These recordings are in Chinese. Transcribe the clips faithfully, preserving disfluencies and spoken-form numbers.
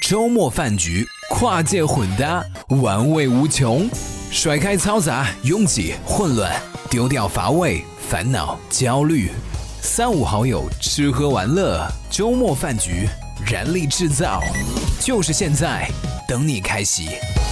周末饭局，跨界混搭，玩味无穷。甩开嘈杂、拥挤、混乱，丢掉乏味、烦恼、焦虑。三五好友吃喝玩乐，周末饭局，燃力制造，就是现在，等你开启。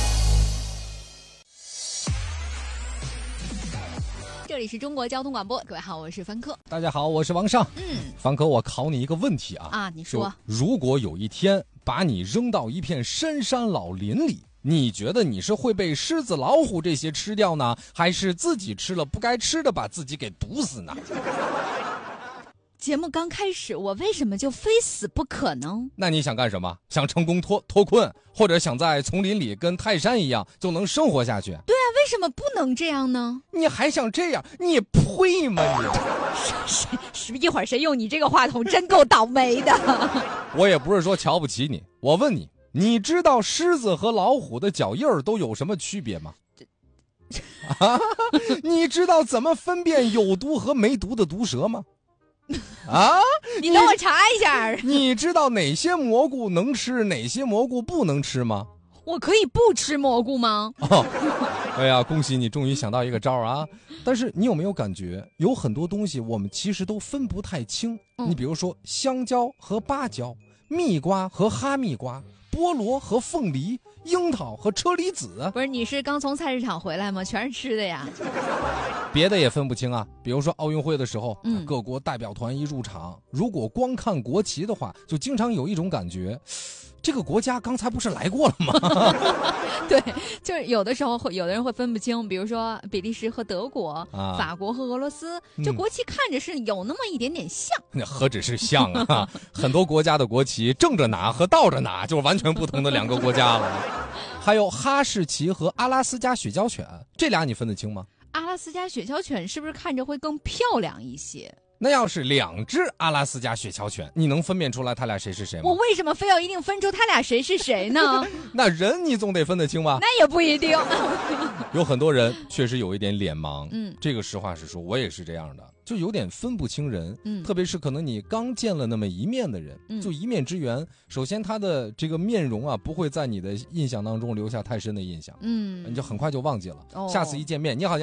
这里是中国交通广播，各位好，我是凡科。 大家好，我是王尚。 嗯， 凡科，我考你一个问题啊啊，你说， 如果有一天把你扔到一片深山老林里，你觉得你是会被狮子、老虎这些吃掉呢，还是自己吃了不该吃的把自己给毒死呢？ 节目刚开始，我为什么就非死不可呢？ 那你想干什么？想成功脱脱困，或者想在丛林里跟泰山一样就能生活下去？ 对啊，为什么不能这样呢？ 你还想这样？你配吗你？ 谁谁一会儿谁用你这个话筒，真够倒霉的。 我也不是说瞧不起你，我问你，你知道狮子和老虎的脚印儿都有什么区别吗？啊，你知道怎么分辨有毒和没毒的毒蛇吗？啊！ 你等我查一下。 你知道哪些蘑菇能吃，哪些蘑菇不能吃吗？ 我可以不吃蘑菇吗？ 哦，哎呀，恭喜你终于想到一个招啊！但是你有没有感觉，有很多东西我们其实都分不太清？嗯、你比如说香蕉和芭蕉，蜜瓜和哈密瓜，菠萝和凤梨，樱桃和车厘子。 不是，你是刚从菜市场回来吗？全是吃的呀。 别的也分不清啊，比如说奥运会的时候， 嗯、 各国代表团一入场，如果光看国旗的话，就经常有一种感觉，这个国家刚才不是来过了吗？ 对，就是有的时候会有的人会分不清，比如说比利时和德国、 啊、 法国和俄罗斯，这国旗看着是有那么一点点像。 那何止是像啊，很多国家的国旗正着拿和倒着拿就是完全不同的两个国家了。还有哈士奇和阿拉斯加雪橇犬，这俩你分得清吗？ 阿拉斯加雪橇犬是不是看着会更漂亮一些？ 那要是两只阿拉斯加雪橇犬，你能分辨出来他俩谁是谁吗？ 我为什么非要一定分出他俩谁是谁呢？ 那人你总得分得清吧？ 那也不一定。 有很多人确实有一点脸盲， 嗯， 这个实话实说，我也是这样的，就有点分不清人， 嗯， 特别是可能你刚见了那么一面的人， 嗯， 就一面之缘，首先他的这个面容啊，不会在你的印象当中留下太深的印象， 嗯， 你就很快就忘记了， 哦， 下次一见面，你好像。